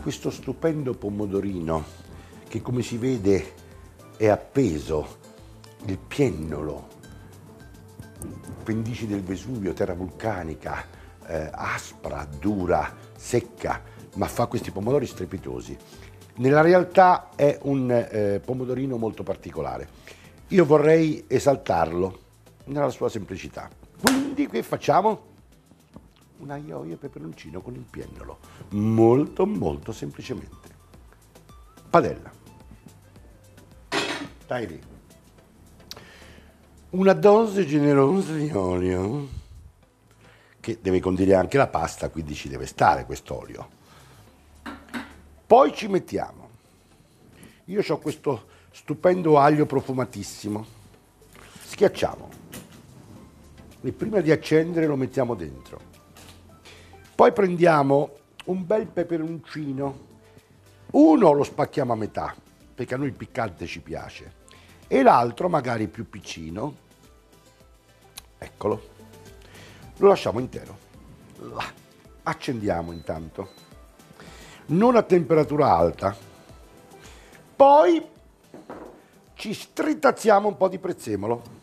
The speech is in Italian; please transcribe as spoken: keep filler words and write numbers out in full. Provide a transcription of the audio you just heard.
questo stupendo pomodorino che, come si vede, è appeso, il piennolo, pendici del Vesuvio, terra vulcanica, eh, aspra, dura, secca, ma fa questi pomodori strepitosi. Nella realtà è un eh, pomodorino molto particolare. Io vorrei esaltarlo nella sua semplicità. Quindi che facciamo? Un aglio e peperoncino con il piennolo, molto molto semplicemente. Padella. Dai lì. Una dose generosa di olio, che deve condire anche la pasta, quindi ci deve stare quest'olio. Poi ci mettiamo, io ho questo stupendo aglio profumatissimo, schiacciamo e prima di accendere lo mettiamo dentro. Poi prendiamo un bel peperoncino, uno lo spacchiamo a metà, perché a noi il piccante ci piace, e l'altro magari più piccino, eccolo, lo lasciamo intero. Là. Accendiamo intanto, non a temperatura alta, poi ci stritazziamo un po' di prezzemolo,